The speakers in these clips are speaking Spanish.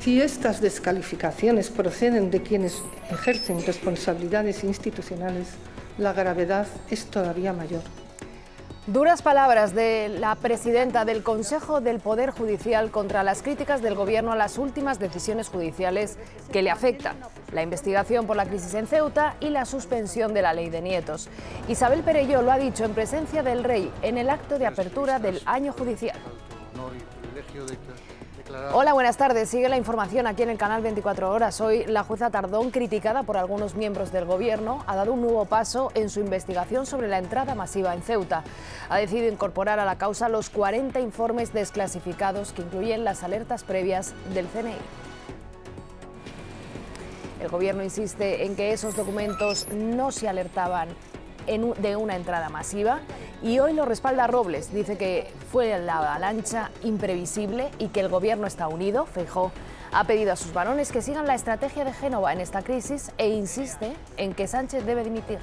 Si estas descalificaciones proceden de quienes ejercen responsabilidades institucionales, la gravedad es todavía mayor. Duras palabras de la presidenta del Consejo del Poder Judicial contra las críticas del Gobierno a las últimas decisiones judiciales que le afectan: la investigación por la crisis en Ceuta y la suspensión de la ley de nietos. Isabel Perelló lo ha dicho en presencia del Rey en el acto de apertura del año judicial. Hola, buenas tardes. Sigue la información aquí en el canal 24 Horas. Hoy la jueza Tardón, criticada por algunos miembros del Gobierno, ha dado un nuevo paso en su investigación sobre la entrada masiva en Ceuta. Ha decidido incorporar a la causa los 40 informes desclasificados que incluyen las alertas previas del CNI. El Gobierno insiste en que esos documentos no se alertaban de una entrada masiva, y hoy lo respalda Robles. Dice que fue la avalancha imprevisible y que el Gobierno está unido. Feijóo ha pedido a sus varones que sigan la estrategia de Génova en esta crisis e insiste en que Sánchez debe dimitir.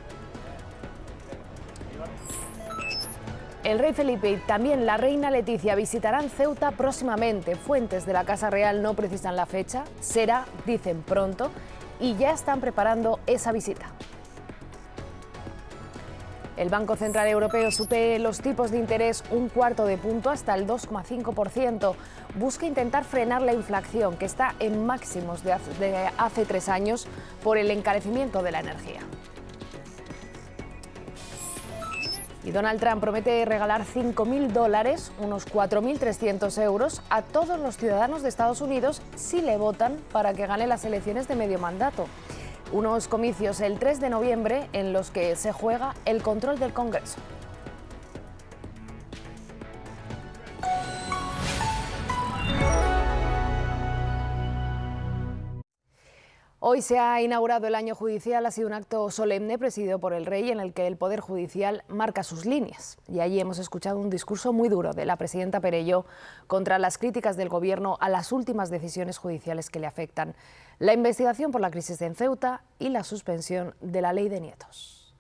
El rey Felipe y también la reina Leticia visitarán Ceuta próximamente. Fuentes de la Casa Real no precisan la fecha. Será, dicen, pronto, y ya están preparando esa visita. El Banco Central Europeo sube los tipos de interés un cuarto de punto hasta el 2,5%. Busca intentar frenar la inflación, que está en máximos de hace 3 años por el encarecimiento de la energía. Y Donald Trump promete regalar $5.000, unos 4.300 euros, a todos los ciudadanos de Estados Unidos si le votan para que gane las elecciones de medio mandato. Unos comicios el 3 de noviembre en los que se juega el control del Congreso. Hoy se ha inaugurado el año judicial. Ha sido un acto solemne presidido por el Rey en el que el Poder Judicial marca sus líneas. Y allí hemos escuchado un discurso muy duro de la presidenta Perelló contra las críticas del Gobierno a las últimas decisiones judiciales que le afectan: la investigación por la crisis en Ceuta y la suspensión de la ley de nietos.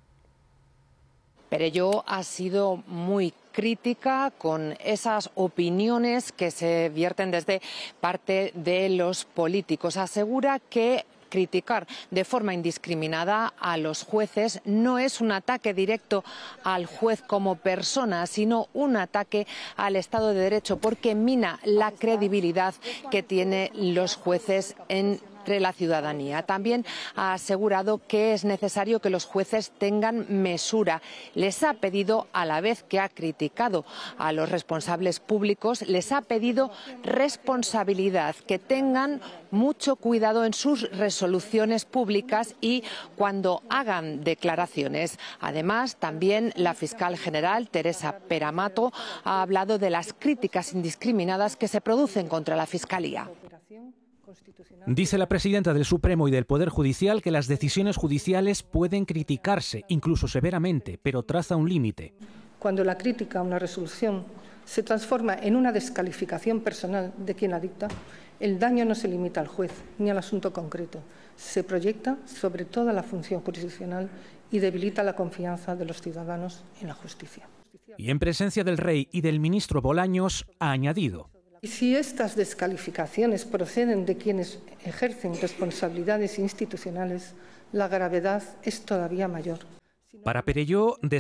Perelló ha sido muy crítica con esas opiniones que se vierten desde parte de los políticos. Asegura que criticar de forma indiscriminada a los jueces no es un ataque directo al juez como persona, sino un ataque al Estado de Derecho, porque mina la credibilidad que tienen los jueces entre la ciudadanía. También ha asegurado que es necesario que los jueces tengan mesura. Les ha pedido, a la vez que ha criticado a los responsables públicos, les ha pedido responsabilidad, que tengan mucho cuidado en sus resoluciones públicas y cuando hagan declaraciones. Además, también la fiscal general, Teresa Peramato, ha hablado de las críticas indiscriminadas que se producen contra la Fiscalía. Dice la presidenta del Supremo y del Poder Judicial que las decisiones judiciales pueden criticarse, incluso severamente, pero traza un límite. Cuando la crítica a una resolución se transforma en una descalificación personal de quien la dicta, el daño no se limita al juez ni al asunto concreto. Se proyecta sobre toda la función jurisdiccional y debilita la confianza de los ciudadanos en la justicia. Y en presencia del Rey y del ministro Bolaños ha añadido: y si estas descalificaciones proceden de quienes ejercen responsabilidades institucionales, la gravedad es todavía mayor. Para Perelló,